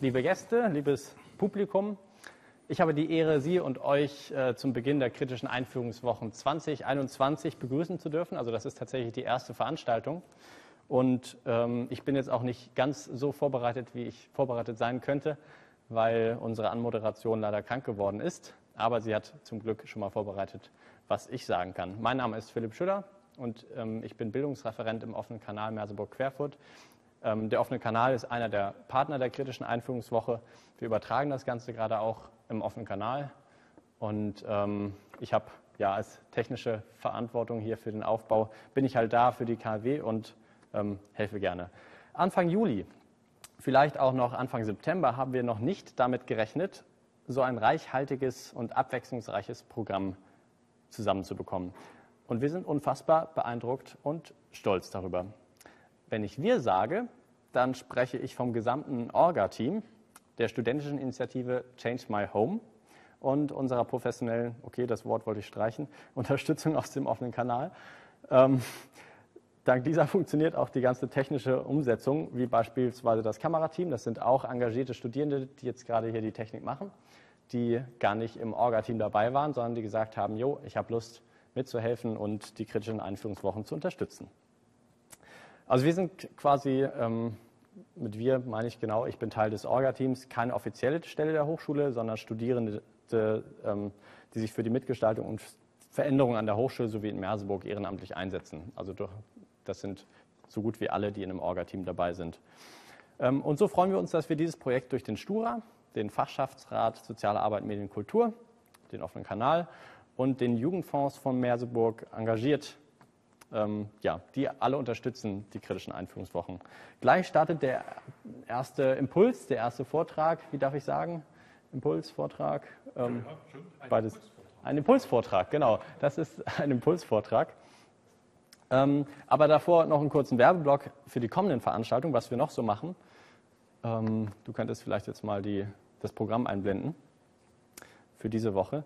liebe Gäste, liebes Publikum. Ich habe die Ehre, Sie und euch zum Beginn der kritischen Einführungswochen 2021 begrüßen zu dürfen. Also das ist tatsächlich die erste Veranstaltung. Und ich bin jetzt auch nicht ganz so vorbereitet, wie ich vorbereitet sein könnte, weil unsere Anmoderation leider krank geworden ist. Aber sie hat zum Glück schon mal vorbereitet, was ich sagen kann. Mein Name ist Philipp Schüller und ich bin Bildungsreferent im offenen Kanal Merseburg-Querfurt. Der offene Kanal ist einer der Partner der kritischen Einführungswoche. Wir übertragen das Ganze gerade auch im offenen Kanal. Und ich habe ja als technische Verantwortung hier für den Aufbau, bin ich halt da für die KW und helfe gerne. Anfang Juli, vielleicht auch noch Anfang September, haben wir noch nicht damit gerechnet, so ein reichhaltiges und abwechslungsreiches Programm zusammenzubekommen. Und wir sind unfassbar beeindruckt und stolz darüber. Wenn ich wir sage, dann spreche ich vom gesamten Orga-Team der studentischen Initiative Change My Home und unserer professionellen, okay, das Wort wollte ich streichen, Unterstützung aus dem offenen Kanal. Dank dieser funktioniert auch die ganze technische Umsetzung, wie beispielsweise das Kamerateam. Das sind auch engagierte Studierende, die jetzt gerade hier die Technik machen, die gar nicht im Orga-Team dabei waren, sondern die gesagt haben, jo, ich habe Lust mitzuhelfen und die kritischen Einführungswochen zu unterstützen. Also wir sind quasi, mit wir meine ich genau, ich bin Teil des Orga-Teams, keine offizielle Stelle der Hochschule, sondern Studierende, die sich für die Mitgestaltung und Veränderungen an der Hochschule sowie in Merseburg ehrenamtlich einsetzen. Also das sind so gut wie alle, die in einem Orga-Team dabei sind. Und so freuen wir uns, dass wir dieses Projekt durch den STURA, den Fachschaftsrat Soziale Arbeit, Medien, Kultur, den offenen Kanal und den Jugendfonds von Merseburg engagiert, die alle unterstützen die kritischen Einführungswochen. Gleich startet der erste Impuls, der erste Vortrag, wie darf ich sagen? Impulsvortrag? Beides. Ein Impulsvortrag, genau. Das ist ein Impulsvortrag. Aber davor noch einen kurzen Werbeblock für die kommenden Veranstaltungen, was wir noch so machen. Du könntest vielleicht jetzt mal das Programm einblenden für diese Woche.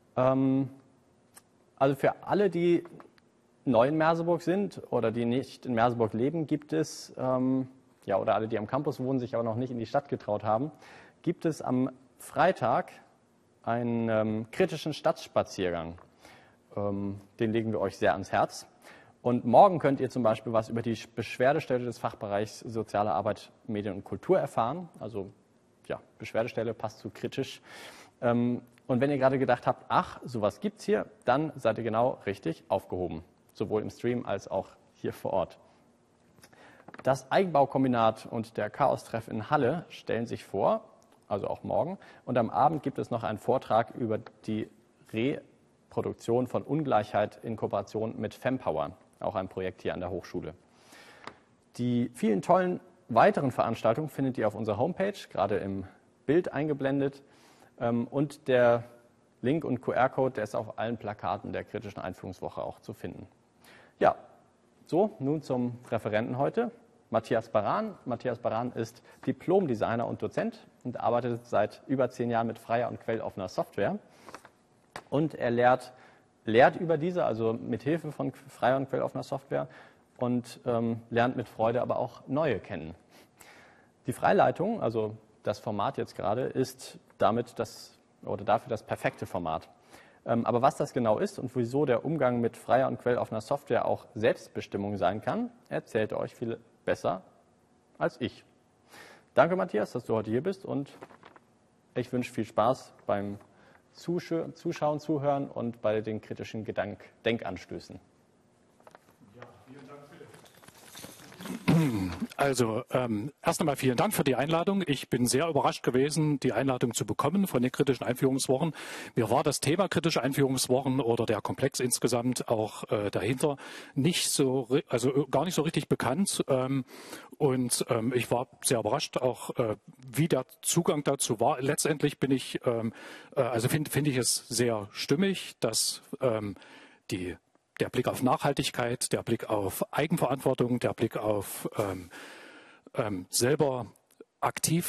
Also für alle, die neu in Merseburg sind oder die nicht in Merseburg leben, gibt es, oder alle, die am Campus wohnen, sich aber noch nicht in die Stadt getraut haben, gibt es am Freitag einen kritischen Stadtspaziergang. Den legen wir euch sehr ans Herz. Und morgen könnt ihr zum Beispiel was über die Beschwerdestelle des Fachbereichs Soziale Arbeit, Medien und Kultur erfahren. Also ja, Beschwerdestelle passt zu kritisch. Und wenn ihr gerade gedacht habt, ach, sowas gibt's hier, dann seid ihr genau richtig aufgehoben. Sowohl im Stream als auch hier vor Ort. Das Eigenbaukombinat und der Chaos-Treff in Halle stellen sich vor, also auch morgen. Und am Abend gibt es noch einen Vortrag über die Reproduktion von Ungleichheit in Kooperation mit Fempower, auch ein Projekt hier an der Hochschule. Die vielen tollen weiteren Veranstaltungen findet ihr auf unserer Homepage, gerade im Bild eingeblendet. Und der Link und QR-Code, der ist auf allen Plakaten der kritischen Einführungswoche auch zu finden. Ja, so, nun zum Referenten heute, Matthias Baran. Matthias Baran ist Diplom-Designer und Dozent und arbeitet seit über 10 Jahren mit freier und quelloffener Software. Und er lehrt über diese, also mit Hilfe von freier und quelloffener Software und lernt mit Freude aber auch neue kennen. Die Freileitung, also das Format jetzt gerade, ist dafür das perfekte Format. Aber was das genau ist und wieso der Umgang mit freier und quelloffener Software auch Selbstbestimmung sein kann, erzählt er euch viel besser als ich. Danke, Matthias, dass du heute hier bist und ich wünsche viel Spaß beim Zuschauen, Zuhören und bei den kritischen Denkanstößen. Also erst einmal vielen Dank für die Einladung. Ich bin sehr überrascht gewesen, die Einladung zu bekommen von den kritischen Einführungswochen. Mir war das Thema kritische Einführungswochen oder der Komplex insgesamt auch dahinter gar nicht so richtig bekannt. Ich war sehr überrascht, auch wie der Zugang dazu war. Letztendlich finde ich es sehr stimmig, dass der Blick auf Nachhaltigkeit, der Blick auf Eigenverantwortung, der Blick auf selber aktiv